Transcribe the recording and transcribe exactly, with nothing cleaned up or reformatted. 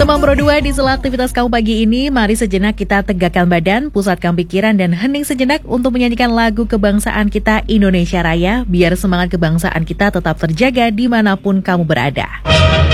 Teman Pro dua, di sela aktivitas kamu pagi ini, mari sejenak kita tegakkan badan, pusatkan pikiran, dan hening sejenak untuk menyanyikan lagu kebangsaan kita Indonesia Raya, biar semangat kebangsaan kita tetap terjaga dimanapun kamu berada.